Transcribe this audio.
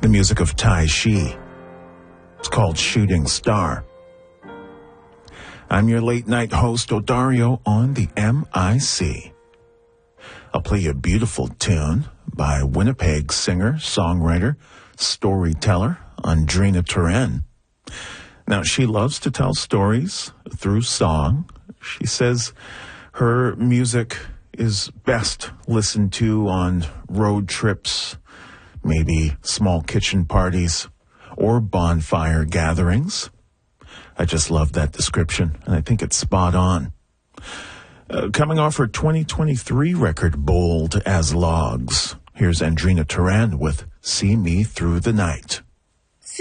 the music of Tai Shi. It's called Shooting Star. I'm your late night host, Odario, on the MIC. I'll play you a beautiful tune by Winnipeg singer, songwriter, storyteller, Andrina Turenne. Now, she loves to tell stories through song. She says her music is best listened to on road trips, maybe small kitchen parties, or bonfire gatherings. I just love that description, and I think it's spot on. Coming off her 2023 record, Bold as Logs, here's Andrina Turenne with See Me Through the Night.